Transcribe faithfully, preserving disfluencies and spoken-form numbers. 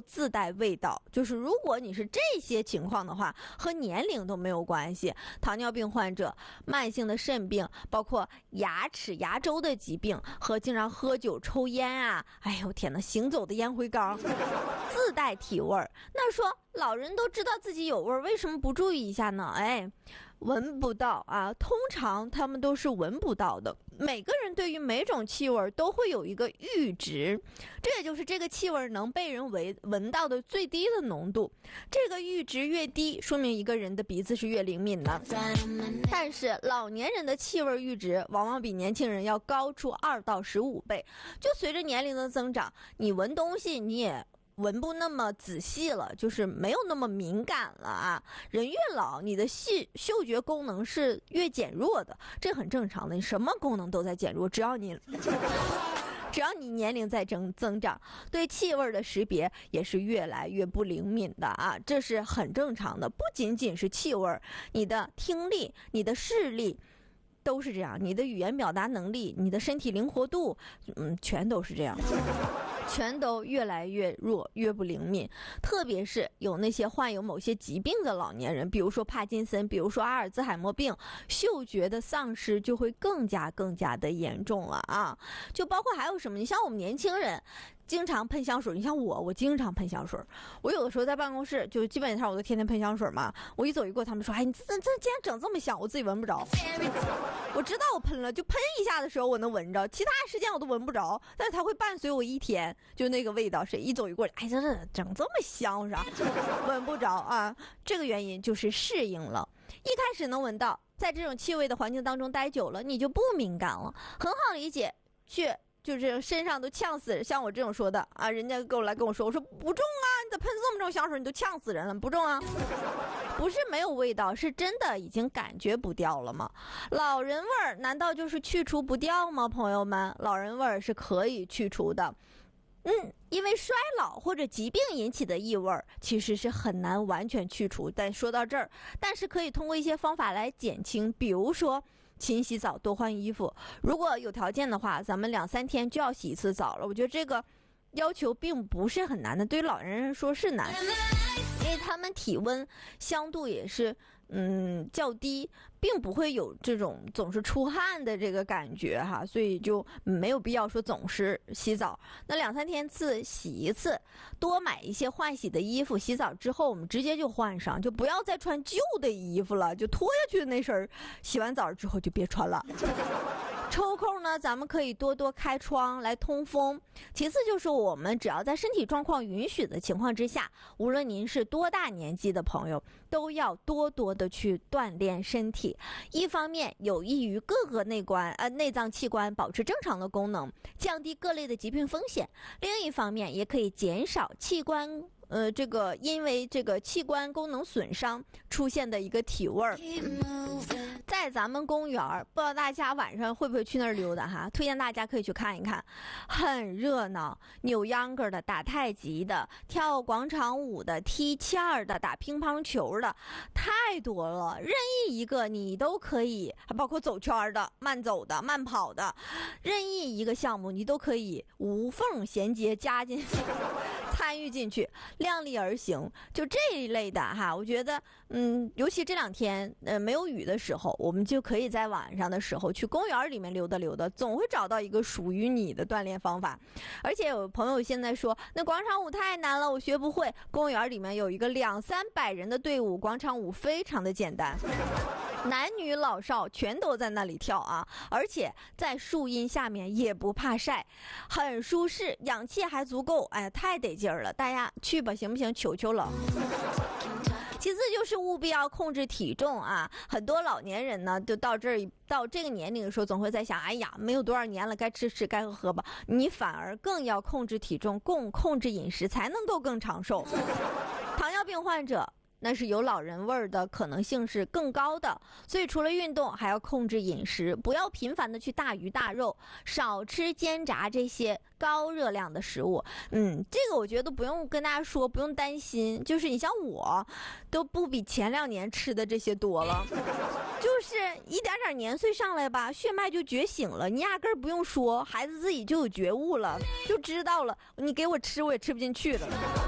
自带味道，就是如果你是这些情况的话，和年龄都没有关系。糖尿病患者、慢性的肾病，包括牙齿牙周的疾病和经常喝酒抽烟啊，哎呦天哪，行走的烟灰缸自带体味儿。那说老人都知道自己有味儿，为什么不注意一下呢？哎，闻不到啊，通常他们都是闻不到的。每个人对于每种气味都会有一个阈值，这也就是这个气味能被人闻闻到的最低的浓度。这个阈值越低，说明一个人的鼻子是越灵敏的。但是老年人的气味阈值往往比年轻人要高出二到十五倍。就随着年龄的增长，你闻东西你也闻不那么仔细了，就是没有那么敏感了啊。人越老，你的细嗅觉功能是越减弱的，这很正常的，你什么功能都在减弱，只要你只要你年龄在增增长，对气味的识别也是越来越不灵敏的啊，这是很正常的。不仅仅是气味，你的听力、你的视力都是这样，你的语言表达能力、你的身体灵活度，嗯，全都是这样。全都越来越弱，越不灵敏。特别是有那些患有某些疾病的老年人，比如说帕金森，比如说阿尔兹海默病，嗅觉的丧失就会更加更加的严重了啊！就包括还有什么，你像我们年轻人经常喷香水，你像我，我经常喷香水。我有的时候在办公室，就基本上我都天天喷香水嘛。我一走一过，他们说：“哎，你这这竟然整这么香，我自己闻不着。”我知道我喷了，就喷一下的时候我能闻着，其他时间我都闻不着。但是它会伴随我一天，就那个味道，谁一走一过，哎，这这整这么香啥，闻不着啊？这个原因就是适应了，一开始能闻到，在这种气味的环境当中待久了，你就不敏感了，很好理解。去。就这身上都呛死人，像我这种说的啊，人家跟我来跟我说，我说不重啊，你咋喷这么重香水，你都呛死人了，不重啊。不是没有味道，是真的已经感觉不掉了吗？老人味儿难道就是去除不掉吗？朋友们，老人味儿是可以去除的。嗯，因为衰老或者疾病引起的异味其实是很难完全去除。但说到这儿，但是可以通过一些方法来减轻，比如说勤洗澡，多换衣服。如果有条件的话，咱们两三天就要洗一次澡了。我觉得这个要求并不是很难的，对于老人来说是难，因为他们体温相度也是嗯较低，并不会有这种总是出汗的这个感觉哈，所以就没有必要说总是洗澡。那两三天次洗一次，多买一些换洗的衣服，洗澡之后我们直接就换上，就不要再穿旧的衣服了，就脱下去的那身洗完澡之后就别穿了。抽空呢，咱们可以多多开窗来通风。其次就是我们只要在身体状况允许的情况之下，无论您是多大年纪的朋友，都要多多的去锻炼身体。一方面有益于各个内关呃内脏器官保持正常的功能，降低各类的疾病风险；另一方面也可以减少器官呃，这个因为这个器官功能损伤出现的一个体味儿。在咱们公园，不知道大家晚上会不会去那儿溜达哈？推荐大家可以去看一看，很热闹，扭秧歌的、打太极的、跳广场舞的、踢毽儿的、打乒乓球的，太多了。任意一个你都可以，还包括走圈的、慢走的、慢跑的，任意一个项目你都可以无缝衔接加进去。参与进去，量力而行，就这一类的哈，我觉得，嗯，尤其这两天，呃，没有雨的时候，我们就可以在晚上的时候去公园里面溜达溜达，总会找到一个属于你的锻炼方法。而且有朋友现在说，那广场舞太难了，我学不会。公园里面有一个两三百人的队伍，广场舞非常的简单。男女老少全都在那里跳啊，而且在树荫下面也不怕晒，很舒适，氧气还足够，哎呀，太得劲儿了！大家去吧，行不行？求求了。其次就是务必要控制体重啊，很多老年人呢，就到这儿到这个年龄的时候，总会在想，哎呀，没有多少年了，该吃吃，该喝喝吧。你反而更要控制体重，共控制饮食，才能够更长寿。糖尿病患者那是有老人味儿的可能性是更高的，所以除了运动还要控制饮食，不要频繁的去大鱼大肉，少吃煎炸这些高热量的食物。嗯，这个我觉得都不用跟大家说，不用担心，就是你像我都不比前两年吃的这些多了，就是一点点年岁上来吧，血脉就觉醒了，你压根儿不用说，孩子自己就有觉悟了，就知道了，你给我吃我也吃不进去了。